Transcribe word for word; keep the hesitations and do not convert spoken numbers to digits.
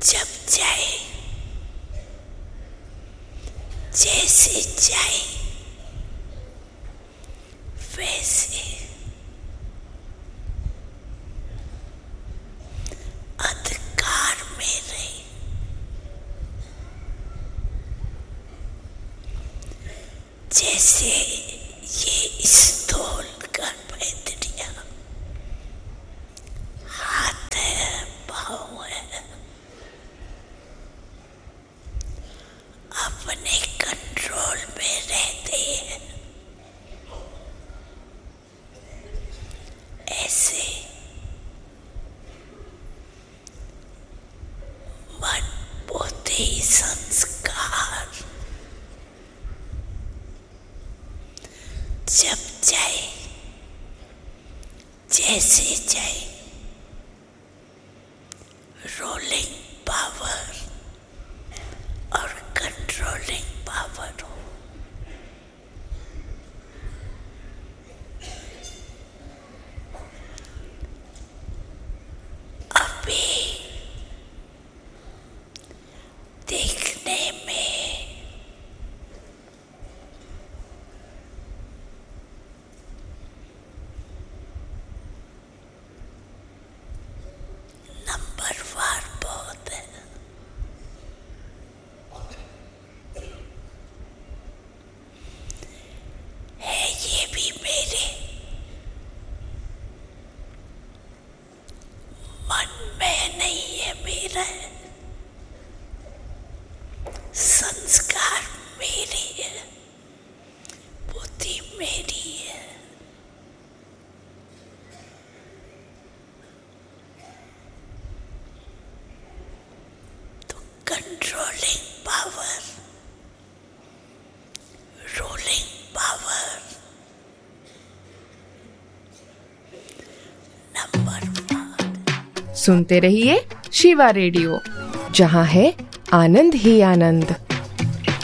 जब चाहे जैसे चाहे वैसे अंधकार में रहे, जैसे ये स्थूल का पैदरिया हाथ है, पाँव है, अपने कंट्रोल में रहते हैं। ऐसे मन, बुद्धि, संस्कार जब चाहे जैसे चाहे रोलिंग पावर और कंट्रोलिंग पावर हो। अभी देखने में नंबरवार बहुत है, है ये भी मेरे मन में नहीं है, मेरा है। संस्कार मेरी है, बुद्धि मेरी है। तो controlling power, rolling power, number one. सुनते रहिए शिवा रेडियो, जहां है आनंद ही आनंद।